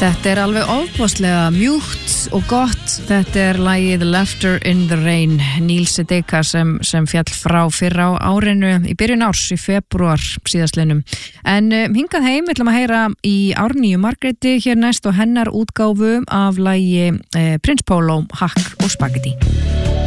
Þetta alveg ofboðslega mjúkt og gott. Þetta lagið Laughter in the Rain, Níls Sedeka sem fjall frá fyrr á árinu í byrjun árs í febrúar síðastliðnum. En hingað heim ætlum að heyra í Árnýju Margréti hér næst og hennar útgáfu af lagi Prince Polo, Hakk og Spagetti.